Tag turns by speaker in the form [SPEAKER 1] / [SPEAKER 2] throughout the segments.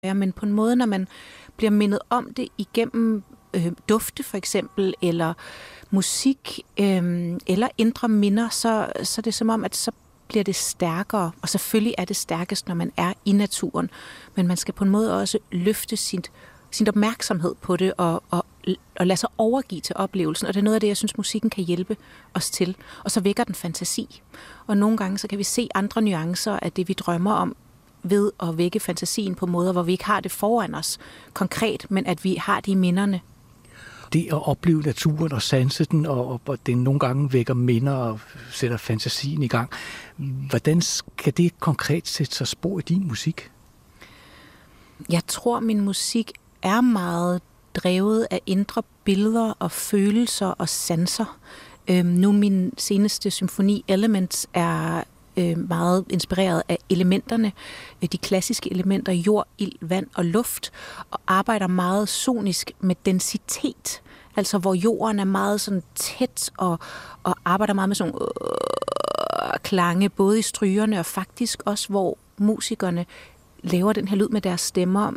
[SPEAKER 1] Ja, men på en måde, når man bliver mindet om det igennem dufte for eksempel, eller musik, eller indre minder, så er det som om, at så bliver det stærkere. Og selvfølgelig er det stærkest, når man er i naturen. Men man skal på en måde også løfte sin opmærksomhed på det, og lade sig overgive til oplevelsen. Og det er noget af det, jeg synes, musikken kan hjælpe os til. Og så vækker den fantasi. Og nogle gange, så kan vi se andre nuancer af det, vi drømmer om, ved at vække fantasien på måder, hvor vi ikke har det foran os konkret, men at vi har det i minderne.
[SPEAKER 2] Det at opleve naturen og sanse den, og den nogle gange vækker minder og sætter fantasien i gang. Hvordan skal det konkret sætte sig spor i din musik?
[SPEAKER 1] Jeg tror, min musik er meget drevet af indre billeder og følelser og sanser. Nu min seneste symfoni Elements er meget inspireret af elementerne, de klassiske elementer, jord, ild, vand og luft, og arbejder meget sonisk med densitet, altså hvor jorden er meget sådan tæt, og arbejder meget med sådan klange, både i strygerne og faktisk også, hvor musikerne laver den her lyd med deres stemmer,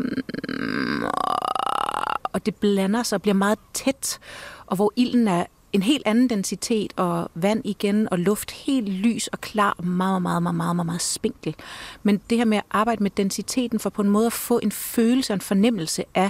[SPEAKER 1] og det blander sig og bliver meget tæt, og hvor ilden er en helt anden densitet, og vand igen, og luft helt lys og klar, og meget, meget, meget, meget, meget, meget spinkel. Men det her med at arbejde med densiteten, for på en måde at få en følelse og en fornemmelse af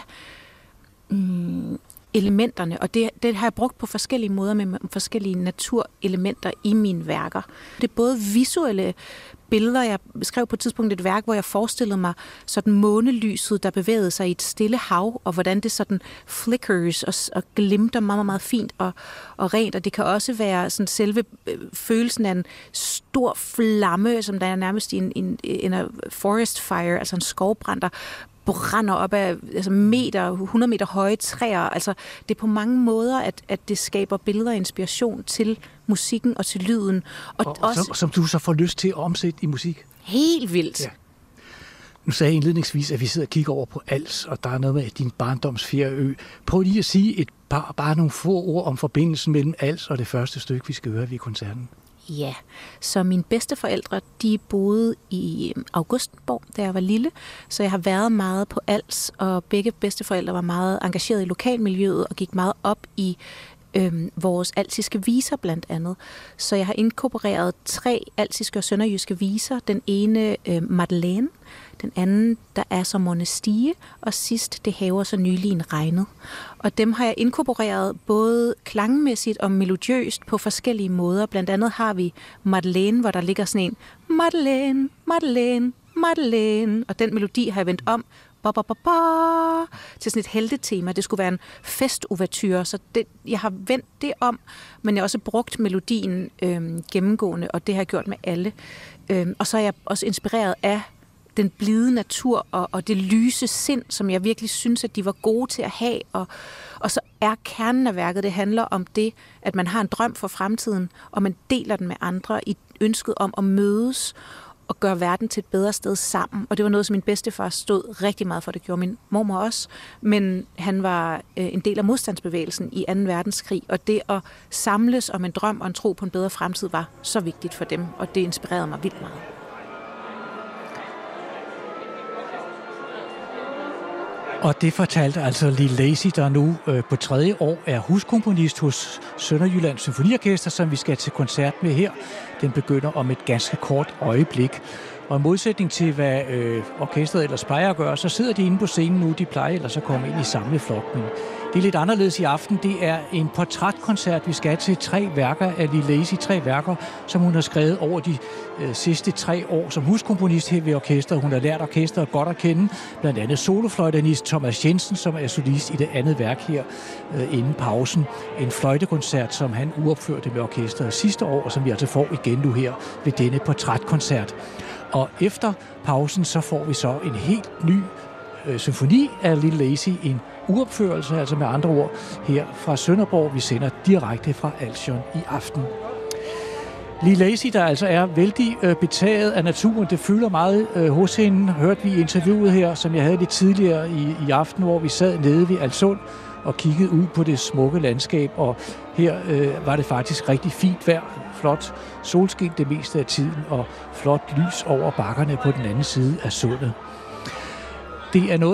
[SPEAKER 1] elementerne, og det har jeg brugt på forskellige måder med forskellige naturelementer i mine værker. Det er både visuelle billeder. Jeg skrev på et tidspunkt et værk, hvor jeg forestillede mig sådan månelyset, der bevægede sig i et stille hav, og hvordan det sådan flickers og glimter meget, meget, meget fint og rent. Og det kan også være sådan selve følelsen af en stor flamme, som der er nærmest i en forest fire, altså en skovbrand, der brænder op af 100 meter høje træer. Altså, det er på mange måder, at det skaber billeder og inspiration til musikken og til lyden. Og også,
[SPEAKER 2] som du så får lyst til at omsætte i musik?
[SPEAKER 1] Helt vildt. Ja.
[SPEAKER 2] Nu sagde jeg indledningsvis, at vi sidder og kigger over på Als, og der er noget med din barndoms Færø. Prøv lige at sige bare nogle få ord om forbindelsen mellem Als og det første stykke, vi skal høre ved koncerten.
[SPEAKER 1] Ja, så mine bedsteforældre, de boede i Augustenborg, da jeg var lille, så jeg har været meget på Als, og begge bedsteforældre var meget engageret i lokalmiljøet og gik meget op i vores alsiske viser blandt andet. Så jeg har inkorporeret 3 alsiske og sønderjyske viser. Den ene Madeleine, den anden der er så Måne Stige, og sidst det haver så nylig en regnet. Og dem har jeg inkorporeret både klangmæssigt og melodiøst på forskellige måder. Blandt andet har vi Madeleine, hvor der ligger sådan en Madeleine, Madeleine, Madeleine, og den melodi har jeg vendt om til sådan et heltetema. Det skulle være en festoverture, så jeg har vendt det om, men jeg har også brugt melodien gennemgående, og det har jeg gjort med alle. Og så er jeg også inspireret af den blide natur og det lyse sind, som jeg virkelig synes, at de var gode til at have. Og så er kernen af værket, det handler om det, at man har en drøm for fremtiden, og man deler den med andre i ønsket om at mødes og gøre verden til et bedre sted sammen. Og det var noget, som min bedstefar stod rigtig meget for. Det gjorde min mormor også. Men han var en del af modstandsbevægelsen i 2. verdenskrig. Og det at samles om en drøm og en tro på en bedre fremtid var så vigtigt for dem. Og det inspirerede mig vildt meget.
[SPEAKER 2] Og det fortalte altså Lee Lacy, der nu på 3. år er huskomponist hos Sønderjyllands Symfoniorkester, som vi skal til koncert med her. Den begynder om et ganske kort øjeblik. Og i modsætning til, hvad orkestret ellers plejer at gøre, så sidder de inde på scenen nu. De plejer ellers at komme ind i samleflok. Men det er lidt anderledes i aften. Det er en portrætkoncert. Vi skal til 3 værker af Lee Lacy. 3 værker, som hun har skrevet over de sidste 3 år som huskomponist her ved orkestret. Hun har lært orkestret godt at kende. Blandt andet solofløjtenist Thomas Jensen, som er solist i det andet værk her inden pausen. En fløjtekoncert, som han uopførte med orkestret sidste år, og som vi altså får igen nu her ved denne portrætkoncert. Og efter pausen, så får vi så en helt ny symfoni af Lee Lacy, en uopførelse, altså med andre ord, her fra Sønderborg. Vi sender direkte fra Alsion i aften. Lee Lacy, der altså er vældig betaget af naturen, det fylder meget hos hende, hørte vi i interviewet her, som jeg havde lidt tidligere i aften, hvor vi sad nede ved Alsund og kiggede ud på det smukke landskab, og her var det faktisk rigtig fint vejr, flot solskin det meste af tiden, og flot lys over bakkerne på den anden side af sundet. det er noget,